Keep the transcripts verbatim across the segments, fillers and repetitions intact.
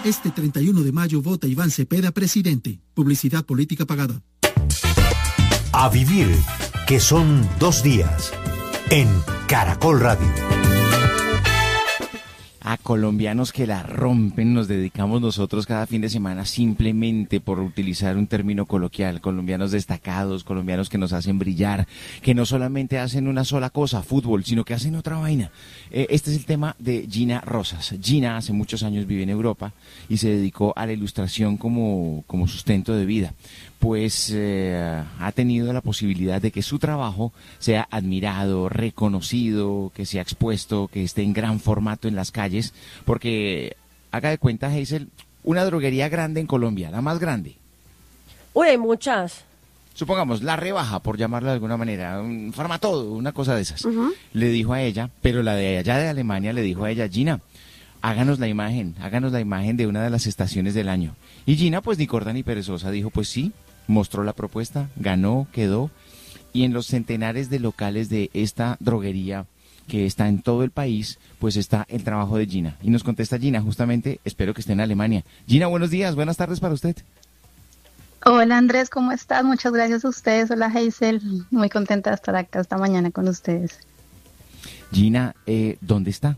Este treinta y uno de mayo vota Iván Cepeda presidente. Publicidad política pagada. A vivir, que son dos días, en Caracol Radio. A colombianos que la rompen nos dedicamos nosotros cada fin de semana simplemente por utilizar un término coloquial. Colombianos destacados, colombianos que nos hacen brillar, que no solamente hacen una sola cosa, fútbol, sino que hacen otra vaina. Eh, este es el tema de Gina Rosas. Gina hace muchos años vive en Europa y se dedicó a la ilustración como, como sustento de vida. Pues eh, ha tenido la posibilidad de que su trabajo sea admirado, reconocido, que sea expuesto, que esté en gran formato en las calles, porque haga de cuenta, Hazel, una droguería grande en Colombia, la más grande. Uy, hay muchas. Supongamos, la Rebaja, por llamarla de alguna manera, un Farmatodo, una cosa de esas. Uh-huh. Le dijo a ella, pero la de allá de Alemania le dijo a ella, Gina, háganos la imagen, háganos la imagen de una de las estaciones del año. Y Gina, pues ni corta ni perezosa, dijo, pues sí. Mostró la propuesta, ganó, quedó, y en los centenares de locales de esta droguería que está en todo el país, pues está el trabajo de Gina. Y nos contesta Gina, justamente, espero que esté en Alemania. Gina, buenos días, buenas tardes para usted. Hola Andrés, ¿cómo estás? Muchas gracias a ustedes. Hola Hazel, muy contenta de estar acá esta mañana con ustedes. Gina, eh, ¿dónde está?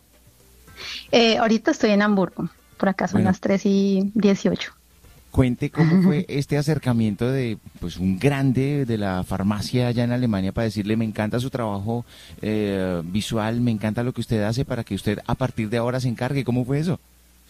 Eh, ahorita estoy en Hamburgo, por acá son bueno. las tres y dieciocho. Cuente cómo fue este acercamiento de pues un grande de la farmacia allá en Alemania para decirle, me encanta su trabajo eh, visual, me encanta lo que usted hace para que usted a partir de ahora se encargue. ¿Cómo fue eso?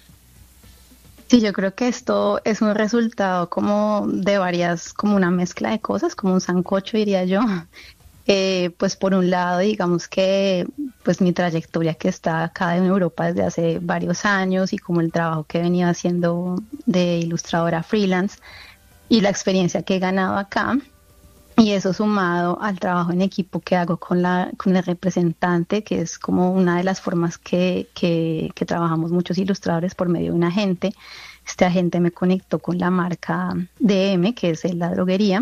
Sí, yo creo que esto es un resultado como de varias, como una mezcla de cosas, como un sancocho diría yo. Eh, pues por un lado, digamos que pues mi trayectoria que está acá en Europa desde hace varios años y como el trabajo que he venido haciendo de ilustradora freelance y la experiencia que he ganado acá, y eso sumado al trabajo en equipo que hago con la con el representante, que es como una de las formas que, que, que trabajamos muchos ilustradores por medio de un agente. Este agente me conectó con la marca D M, que es la droguería,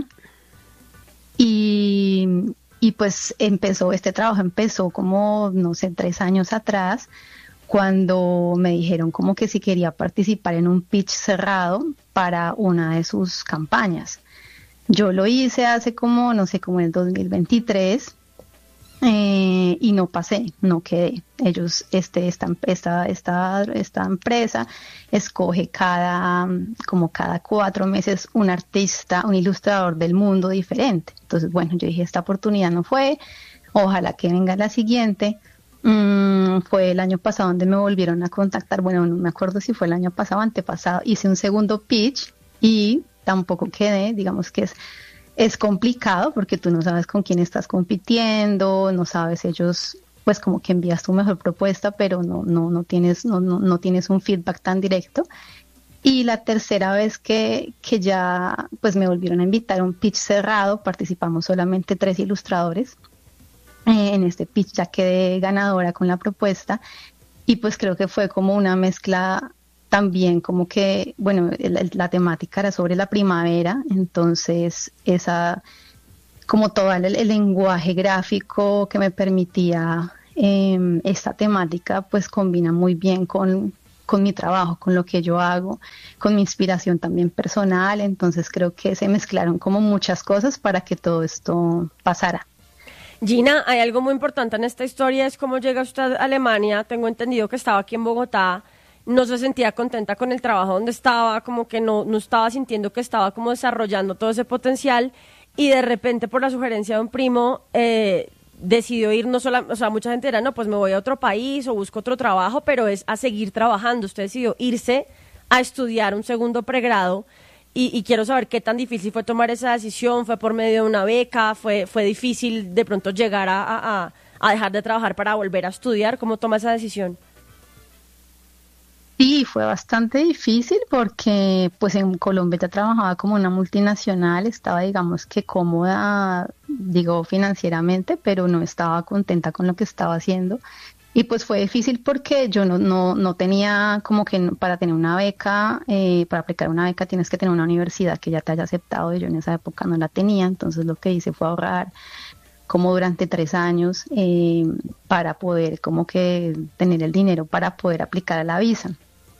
y Y pues empezó, este trabajo empezó como, no sé, tres años atrás, cuando me dijeron como que si quería participar en un pitch cerrado para una de sus campañas. Yo lo hice hace como, no sé, como en el dos mil veintitrés, eh, y no pasé, no quedé. Ellos, este, esta, esta, esta, esta empresa escoge cada, como cada cuatro meses un artista, un ilustrador del mundo diferente. Entonces, bueno, yo dije, esta oportunidad no fue, ojalá que venga la siguiente. Mm, fue el año pasado donde me volvieron a contactar, bueno, no me acuerdo si fue el año pasado o antepasado, hice un segundo pitch y tampoco quedé, digamos que es Es complicado porque tú no sabes con quién estás compitiendo, no sabes ellos, pues como que envías tu mejor propuesta, pero no no no tienes no no, no tienes un feedback tan directo. Y la tercera vez que, que ya pues me volvieron a invitar a un pitch cerrado, participamos solamente tres ilustradores. Eh, en este pitch ya quedé ganadora con la propuesta y pues creo que fue como una mezcla. También como que, bueno, el, la temática era sobre la primavera, entonces esa, como todo el, el lenguaje gráfico que me permitía eh, esta temática, pues combina muy bien con, con mi trabajo, con lo que yo hago, con mi inspiración también personal, entonces creo que se mezclaron como muchas cosas para que todo esto pasara. Gina, hay algo muy importante en esta historia, es cómo llega usted a Alemania. Tengo entendido que estaba aquí en Bogotá, no se sentía contenta con el trabajo donde estaba, como que no, no estaba sintiendo que estaba como desarrollando todo ese potencial, y de repente por la sugerencia de un primo eh, decidió ir, no solo, o sea, mucha gente era, no, pues me voy a otro país o busco otro trabajo, pero es a seguir trabajando. Usted decidió irse a estudiar un segundo pregrado, y, y quiero saber qué tan difícil fue tomar esa decisión. ¿Fue por medio de una beca? ¿Fue, fue difícil de pronto llegar a, a, a dejar de trabajar para volver a estudiar? ¿Cómo toma esa decisión? Sí, fue bastante difícil porque pues en Colombia ya trabajaba como una multinacional, estaba digamos que cómoda, digo financieramente, pero no estaba contenta con lo que estaba haciendo. Y pues fue difícil porque yo no, no, no tenía como que no- para tener una beca, eh, para aplicar una beca tienes que tener una universidad que ya te haya aceptado, y yo en esa época no la tenía, entonces lo que hice fue ahorrar como durante tres años eh, para poder como que tener el dinero para poder aplicar a la visa.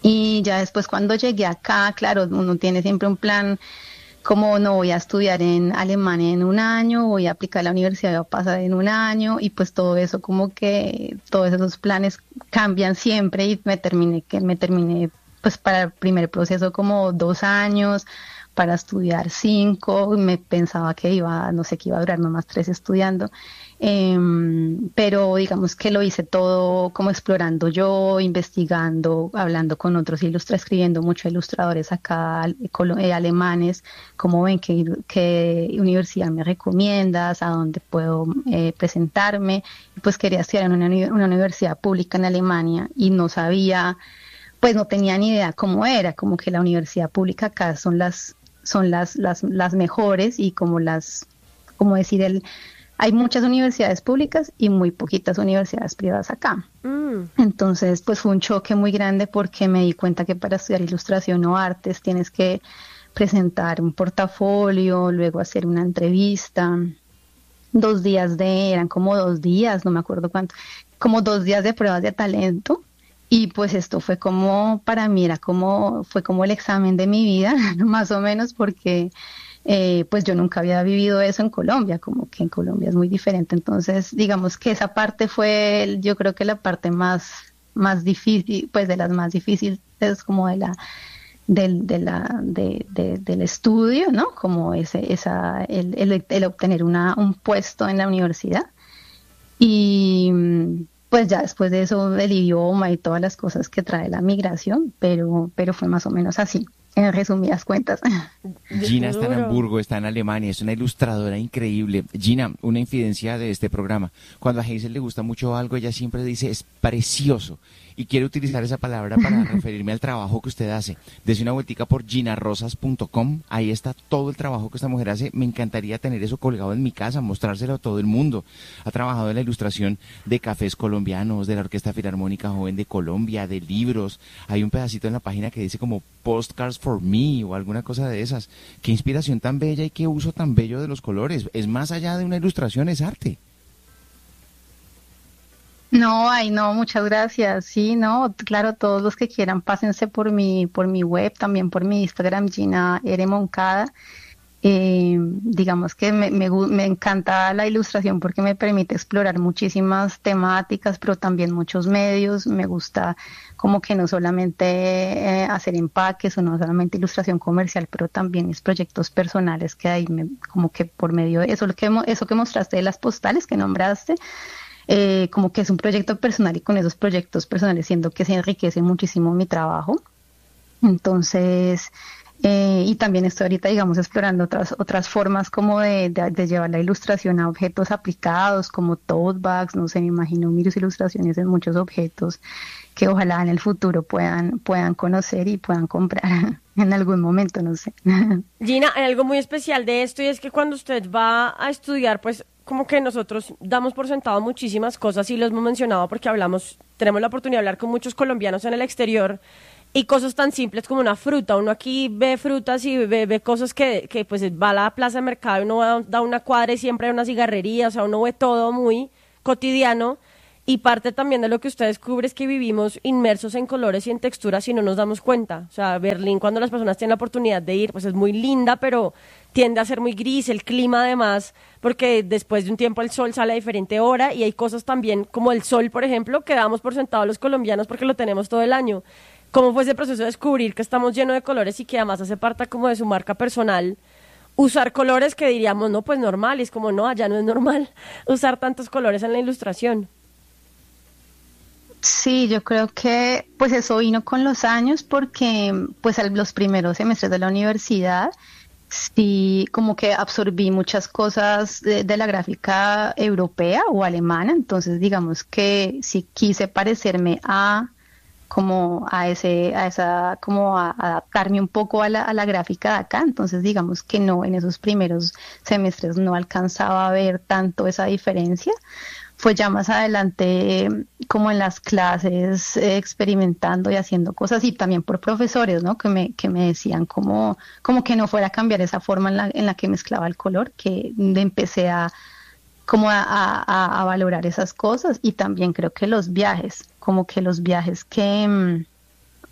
Y ya después cuando llegué acá, claro, uno tiene siempre un plan, como no voy a estudiar en Alemania en un año, voy a aplicar a la universidad, voy a pasar en un año, y pues todo eso como que, todos esos planes cambian siempre, y me terminé, que me terminé pues para el primer proceso como dos años, para estudiar cinco, me pensaba que iba, no sé, que iba a durar nomás tres estudiando, eh, pero digamos que lo hice todo como explorando yo, investigando, hablando con otros ilustradores, escribiendo muchos ilustradores acá, eh, alemanes, cómo ven, qué, qué universidad me recomiendas, a dónde puedo eh, presentarme, y pues quería estudiar en una, una universidad pública en Alemania, y no sabía, pues no tenía ni idea cómo era, como que la universidad pública acá son las son las, las, las mejores, y como las, como decir, el, hay muchas universidades públicas y muy poquitas universidades privadas acá. Mm. Entonces, pues fue un choque muy grande, porque me di cuenta que para estudiar ilustración o artes tienes que presentar un portafolio, luego hacer una entrevista, dos días de, eran como dos días, no me acuerdo cuánto, como dos días de pruebas de talento. Y pues esto fue como, para mí era como, fue como el examen de mi vida, más o menos, porque eh, pues yo nunca había vivido eso en Colombia, como que en Colombia es muy diferente. Entonces, digamos que esa parte fue, yo creo que la parte más, más difícil, pues de las más difíciles, como de la, del, de la, de, de, del estudio, ¿no? Como ese, esa, el, el, el obtener una, un puesto en la universidad. Y pues ya después de eso, el idioma y todas las cosas que trae la migración, pero, pero fue más o menos así, en resumidas cuentas. Gina está en Hamburgo, está en Alemania, es una ilustradora increíble. Gina, una infidencia de este programa. Cuando a Hazel le gusta mucho algo, ella siempre dice, es precioso. Y quiero utilizar esa palabra para referirme al trabajo que usted hace. Dese una vueltica por gina rosas punto com, ahí está todo el trabajo que esta mujer hace. Me encantaría tener eso colgado en mi casa, mostrárselo a todo el mundo. Ha trabajado en la ilustración de cafés colombianos, de la Orquesta Filarmónica Joven de Colombia, de libros. Hay un pedacito en la página que dice como Postcards for Me o alguna cosa de esas. Qué inspiración tan bella y qué uso tan bello de los colores. Es más allá de una ilustración, es arte. No, ay, no, muchas gracias. Sí, no, claro, todos los que quieran, pásense por mi, por mi web, también por mi Instagram, Gina R. Moncada. Eh, digamos que me, me, me encanta la ilustración porque me permite explorar muchísimas temáticas, pero también muchos medios. Me gusta como que no solamente eh, hacer empaques o no solamente ilustración comercial, pero también mis proyectos personales, que ahí me, como que por medio de eso, lo que, eso que mostraste de las postales que nombraste, Eh, como que es un proyecto personal, y con esos proyectos personales siento que se enriquece muchísimo mi trabajo. Entonces, eh, y también estoy ahorita, digamos, explorando otras otras formas como de, de, de llevar la ilustración a objetos aplicados, como tote bags, no sé, me imagino mis ilustraciones en muchos objetos que ojalá en el futuro puedan, puedan conocer y puedan comprar en algún momento, no sé. Gina, hay algo muy especial de esto, y es que cuando usted va a estudiar, pues como que nosotros damos por sentado muchísimas cosas, y lo hemos mencionado porque hablamos, tenemos la oportunidad de hablar con muchos colombianos en el exterior, y cosas tan simples como una fruta. Uno aquí ve frutas y ve, ve cosas que, que pues va a la plaza de mercado, uno va, da una cuadra y siempre hay una cigarrería, o sea, uno ve todo muy cotidiano. Y parte también de lo que usted descubre es que vivimos inmersos en colores y en texturas y no nos damos cuenta. O sea, Berlín, cuando las personas tienen la oportunidad de ir, pues es muy linda, pero tiende a ser muy gris, el clima además, porque después de un tiempo el sol sale a diferente hora, y hay cosas también como el sol, por ejemplo, que damos por sentado los colombianos porque lo tenemos todo el año. ¿Cómo fue ese proceso de descubrir que estamos llenos de colores y que además hace parte como de su marca personal? Usar colores que diríamos, no, pues normal, y es como, no, allá no es normal usar tantos colores en la ilustración. Sí, yo creo que pues eso vino con los años, porque pues a los primeros semestres de la universidad sí como que absorbí muchas cosas de, de la gráfica europea o alemana. Entonces digamos que sí quise parecerme a como a ese a esa como a, a adaptarme un poco a la, a la gráfica de acá. Entonces digamos que no, en esos primeros semestres no alcanzaba a ver tanto esa diferencia. Fue ya más adelante, como en las clases, eh, experimentando y haciendo cosas, y también por profesores, ¿no? Que me que me decían como como que no fuera a cambiar esa forma en la en la que mezclaba el color, que empecé a como a, a, a valorar esas cosas. Y también creo que los viajes, como que los viajes que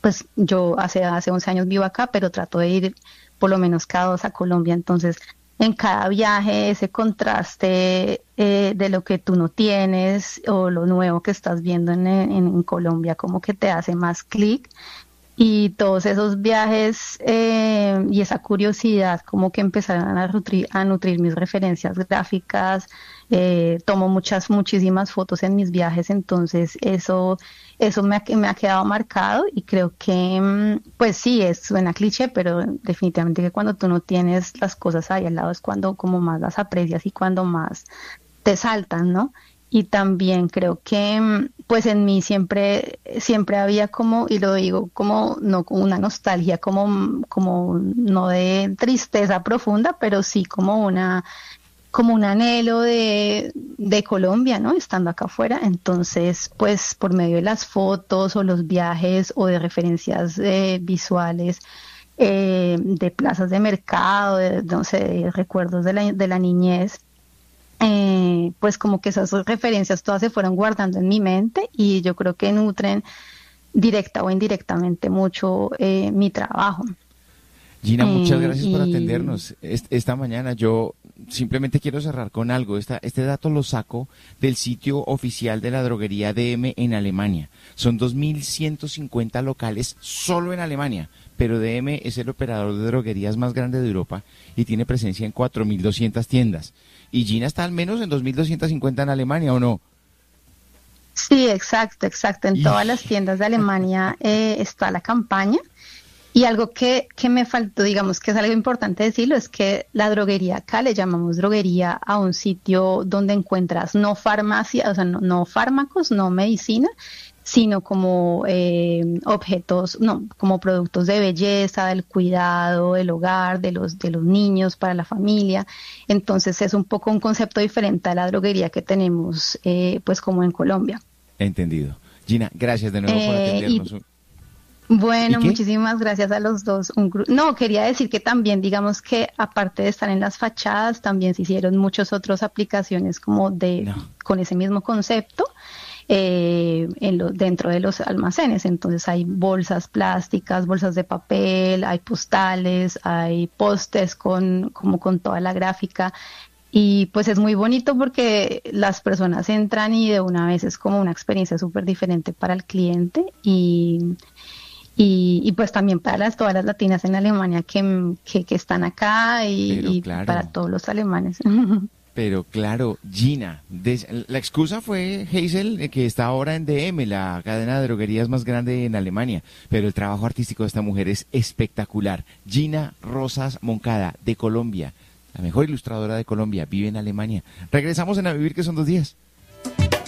pues yo hace, hace once años vivo acá, pero trato de ir por lo menos cada dos a Colombia, entonces en cada viaje ese contraste eh, de lo que tú no tienes o lo nuevo que estás viendo en, en, en Colombia como que te hace más clic. Y todos esos viajes eh, y esa curiosidad como que empezaron a nutrir, a nutrir mis referencias gráficas. Eh, tomo muchas, muchísimas fotos en mis viajes, entonces eso, eso me ha, me ha quedado marcado y creo que, pues sí, es, suena cliché, pero definitivamente que cuando tú no tienes las cosas ahí al lado es cuando como más las aprecias y cuando más te saltan, ¿no? Y también creo que pues en mí siempre siempre había como, y lo digo como no como una nostalgia, como como no de tristeza profunda, pero sí como una como un anhelo de, de Colombia, ¿no? Estando acá afuera. Entonces, pues por medio de las fotos o los viajes o de referencias eh, visuales, eh, de plazas de mercado, de, no sé, de recuerdos de la, de la niñez, Eh, pues como que esas referencias todas se fueron guardando en mi mente y yo creo que nutren directa o indirectamente mucho eh, mi trabajo. Gina, muchas Eh, gracias por y- atendernos est- esta mañana. Yo simplemente quiero cerrar con algo. Esta, este dato lo saco del sitio oficial de la droguería D M en Alemania. Son dos mil ciento cincuenta locales solo en Alemania, pero D M es el operador de droguerías más grande de Europa y tiene presencia en cuatro mil doscientas tiendas. Y Gina está al menos en dos mil doscientos cincuenta en Alemania, ¿o no? Sí, exacto, exacto. En Y- todas las tiendas de Alemania eh, está la campaña. Y algo que, que me faltó, digamos que es algo importante decirlo, es que la droguería acá le llamamos droguería a un sitio donde encuentras no farmacia, o sea, no, no fármacos, no medicina, sino como eh, objetos, no, como productos de belleza, del cuidado, del hogar, de los, de los niños, para la familia. Entonces es un poco un concepto diferente a la droguería que tenemos, eh, pues como en Colombia. Entendido. Gina, gracias de nuevo por Eh, atendernos. Bueno, ¿Y qué? muchísimas gracias a los dos. Un gru- no, quería decir que también, digamos que aparte de estar en las fachadas, también se hicieron muchas otras aplicaciones como de No. con ese mismo concepto eh, en lo- dentro de los almacenes. Entonces hay bolsas plásticas, bolsas de papel, hay postales, hay pósters con como con toda la gráfica. Y pues es muy bonito porque las personas entran y de una vez es como una experiencia súper diferente para el cliente y Y, y pues también para las, todas las latinas en Alemania que, que, que están acá y, Pero y claro. para todos los alemanes. Pero claro, Gina, des- la excusa fue Hazel, eh, que está ahora en D M, la cadena de droguerías más grande en Alemania, pero el trabajo artístico de esta mujer es espectacular. Gina Rosas Moncada, de Colombia, la mejor ilustradora de Colombia, vive en Alemania. Regresamos en A Vivir, que son dos días.